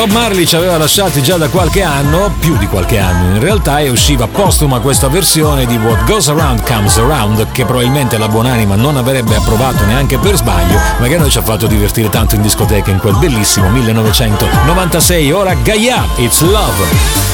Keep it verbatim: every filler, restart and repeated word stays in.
Bob Marley ci aveva lasciati già da qualche anno, più di qualche anno in realtà, e usciva postuma questa versione di What Goes Around Comes Around, che probabilmente la buonanima non avrebbe approvato neanche per sbaglio, ma che a noi ci ha fatto divertire tanto in discoteca in quel bellissimo millenovecentonovantasei. Ora Gaia, It's Love.